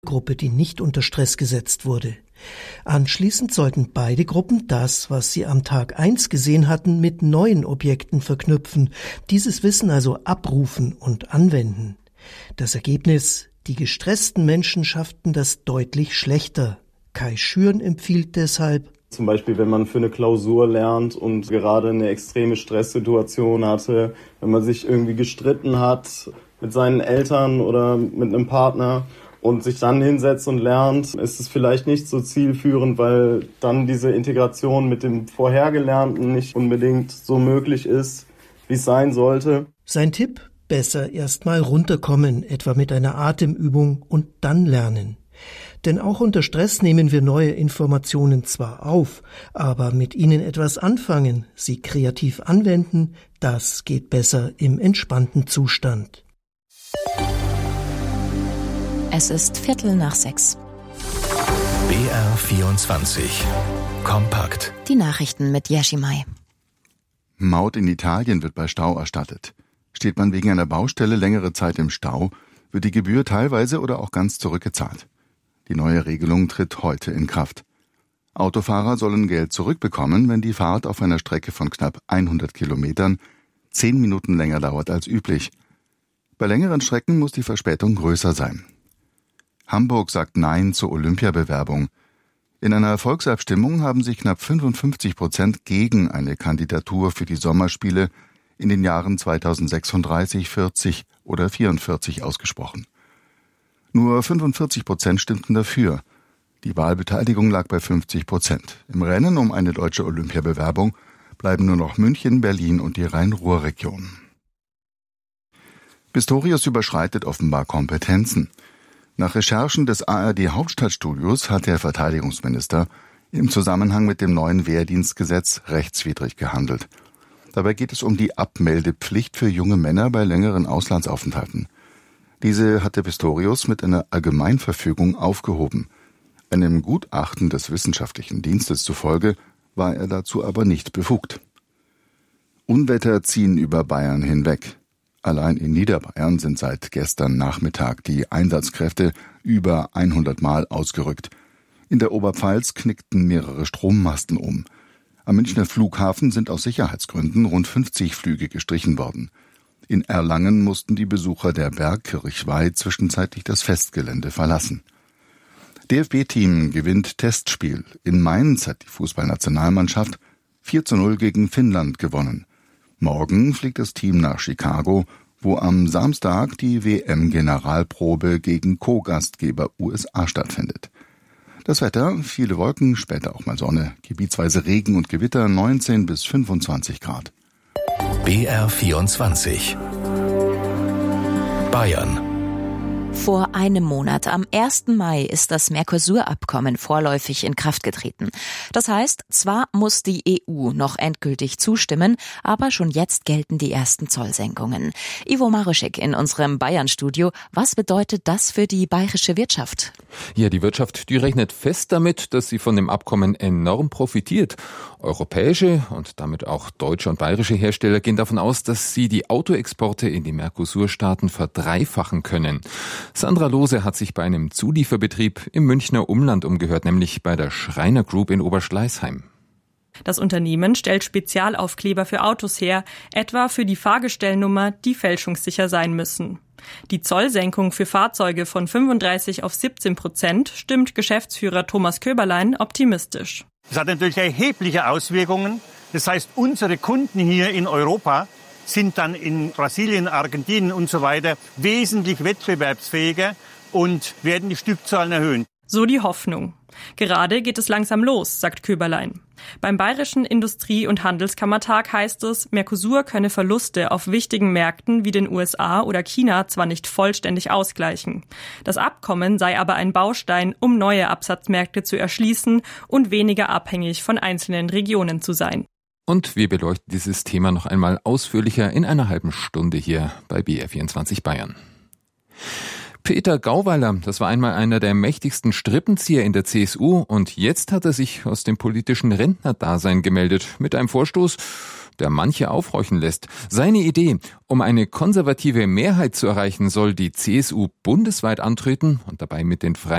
Gruppe, die nicht unter Stress gesetzt wurde. Anschließend sollten beide Gruppen das, was sie am Tag 1 gesehen hatten, mit neuen Objekten verknüpfen, dieses Wissen also abrufen und anwenden. Das Ergebnis: Die gestressten Menschen schafften das deutlich schlechter. Kai Schüren empfiehlt deshalb: Zum Beispiel, wenn man für eine Klausur lernt und gerade eine extreme Stresssituation hatte, wenn man sich irgendwie gestritten hat mit seinen Eltern oder mit einem Partner und sich dann hinsetzt und lernt, ist es vielleicht nicht so zielführend, weil dann diese Integration mit dem Vorhergelernten nicht unbedingt so möglich ist, wie es sein sollte. Sein Tipp: Besser erstmal runterkommen, etwa mit einer Atemübung, und dann lernen. Denn auch unter Stress nehmen wir neue Informationen zwar auf, aber mit ihnen etwas anfangen, sie kreativ anwenden, das geht besser im entspannten Zustand. Es ist 5:45. BR 24 kompakt. Die Nachrichten mit Yashimai. Maut in Italien wird bei Stau erstattet. Steht man wegen einer Baustelle längere Zeit im Stau, wird die Gebühr teilweise oder auch ganz zurückgezahlt. Die neue Regelung tritt heute in Kraft. Autofahrer sollen Geld zurückbekommen, wenn die Fahrt auf einer Strecke von knapp 100 Kilometern 10 Minuten länger dauert als üblich. Bei längeren Strecken muss die Verspätung größer sein. Hamburg sagt Nein zur Olympiabewerbung. In einer Volksabstimmung haben sich knapp 55% gegen eine Kandidatur für die Sommerspiele in den Jahren 2036, 40 oder 44 ausgesprochen. Nur 45% stimmten dafür. Die Wahlbeteiligung lag bei 50%. Im Rennen um eine deutsche Olympiabewerbung bleiben nur noch München, Berlin und die Rhein-Ruhr-Region. Pistorius überschreitet offenbar Kompetenzen. Nach Recherchen des ARD-Hauptstadtstudios hat der Verteidigungsminister im Zusammenhang mit dem neuen Wehrdienstgesetz rechtswidrig gehandelt. Dabei geht es um die Abmeldepflicht für junge Männer bei längeren Auslandsaufenthalten. Diese hatte Pistorius mit einer Allgemeinverfügung aufgehoben. Einem Gutachten des Wissenschaftlichen Dienstes zufolge war er dazu aber nicht befugt. Unwetter ziehen über Bayern hinweg. Allein in Niederbayern sind seit gestern Nachmittag die Einsatzkräfte über 100 Mal ausgerückt. In der Oberpfalz knickten mehrere Strommasten um. Am Münchner Flughafen sind aus Sicherheitsgründen rund 50 Flüge gestrichen worden. In Erlangen mussten die Besucher der Bergkirchweih zwischenzeitlich das Festgelände verlassen. DFB-Team gewinnt Testspiel. In Mainz hat die Fußballnationalmannschaft 4:0 gegen Finnland gewonnen. Morgen fliegt das Team nach Chicago, wo am Samstag die WM-Generalprobe gegen Co-Gastgeber USA stattfindet. Das Wetter: viele Wolken, später auch mal Sonne, gebietsweise Regen und Gewitter, 19 bis 25 Grad. BR 24 Bayern. Vor einem Monat, am 1. Mai, ist das Mercosur-Abkommen vorläufig in Kraft getreten. Das heißt, zwar muss die EU noch endgültig zustimmen, aber schon jetzt gelten die ersten Zollsenkungen. Ivo Maruschek in unserem Bayern-Studio. Was bedeutet das für die bayerische Wirtschaft? Ja, die Wirtschaft, die rechnet fest damit, dass sie von dem Abkommen enorm profitiert. Europäische und damit auch deutsche und bayerische Hersteller gehen davon aus, dass sie die Autoexporte in die Mercosur-Staaten verdreifachen können. Sandra Lohse hat sich bei einem Zulieferbetrieb im Münchner Umland umgehört, nämlich bei der Schreiner Group in Oberschleißheim. Das Unternehmen stellt Spezialaufkleber für Autos her, etwa für die Fahrgestellnummer, die fälschungssicher sein müssen. Die Zollsenkung für Fahrzeuge von 35 auf 17% stimmt Geschäftsführer Thomas Köberlein optimistisch. Das hat natürlich erhebliche Auswirkungen. Das heißt, unsere Kunden hier in Europa sind dann in Brasilien, Argentinien und so weiter wesentlich wettbewerbsfähiger und werden die Stückzahlen erhöhen. So die Hoffnung. Gerade geht es langsam los, sagt Köberlein. Beim Bayerischen Industrie- und Handelskammertag heißt es, Mercosur könne Verluste auf wichtigen Märkten wie den USA oder China zwar nicht vollständig ausgleichen. Das Abkommen sei aber ein Baustein, um neue Absatzmärkte zu erschließen und weniger abhängig von einzelnen Regionen zu sein. Und wir beleuchten dieses Thema noch einmal ausführlicher in einer halben Stunde hier bei BR24 Bayern. Peter Gauweiler, das war einmal einer der mächtigsten Strippenzieher in der CSU und jetzt hat er sich aus dem politischen Rentnerdasein gemeldet mit einem Vorstoß, der manche aufhorchen lässt. Seine Idee: Um eine konservative Mehrheit zu erreichen, soll die CSU bundesweit antreten und dabei mit den Freien